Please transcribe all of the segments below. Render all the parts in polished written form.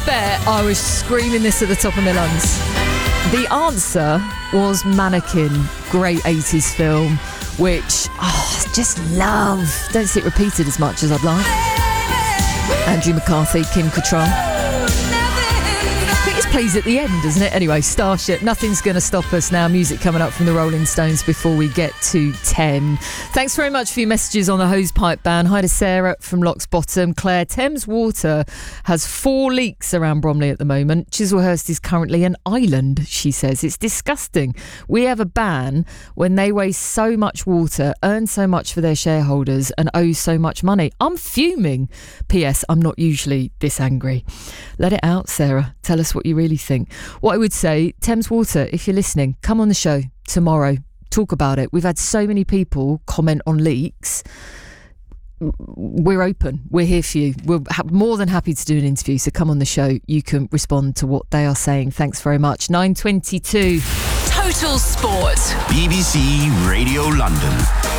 bet I was screaming this at the top of my lungs. The answer was Mannequin, great 80s film, which I just love. Don't see it repeated as much as I'd like. Andrew McCarthy, Kim Cattrall. I think it plays at the end, doesn't it? Anyway, Starship, nothing's going to stop us now. Music coming up from the Rolling Stones before we get to 10. Thanks very much for your messages on the Hosepipe ban. Hi to Sarah from Lock's Bottom. Claire, Thames Water has 4 leaks around Bromley at the moment. Chislehurst is currently an island, she says. It's disgusting. We have a ban when they waste so much water, earn so much for their shareholders and owe so much money. I'm fuming. P.S. I'm not usually this angry. Let it out, Sarah. Tell us what you really think. What I would say, Thames Water, if you're listening, come on the show tomorrow. Talk about it. We've had so many people comment on leaks. We're open. We're here for you. We're more than happy to do an interview. So come on the show. You can respond to what they are saying. Thanks very much. 9:22. Total Sport. BBC Radio London.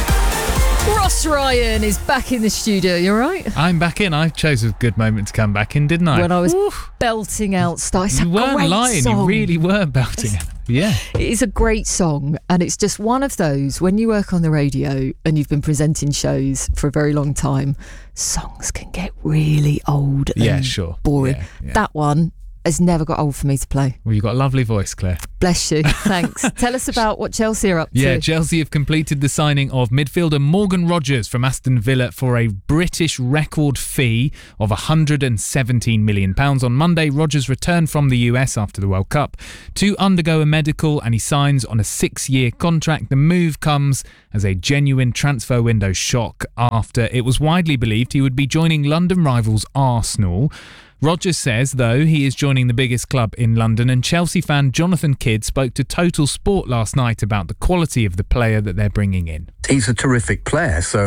Ross Ryan is back in the studio. You all right? I'm back in. I chose a good moment to come back in, didn't I? When I was belting out Star. It's a You weren't great lying. song. You really were belting it. Yeah. It is a great song, and it's just one of those, when you work on the radio and you've been presenting shows for a very long time, songs can get really old and boring. Yeah. That one has never got old for me to play. Well, you've got a lovely voice, Claire. Bless you. Thanks. Tell us about what Chelsea are up to. Yeah, Chelsea have completed the signing of midfielder Morgan Rogers from Aston Villa for a British record fee of £117 million. On Monday, Rogers returned from the US after the World Cup to undergo a medical, and he signs on a 6-year contract. The move comes as a genuine transfer window shock after it was widely believed he would be joining London rivals Arsenal. Rogers says, though, he is joining the biggest club in London, and Chelsea fan Jonathan Kidd spoke to Total Sport last night about the quality of the player that they're bringing in. He's a terrific player, so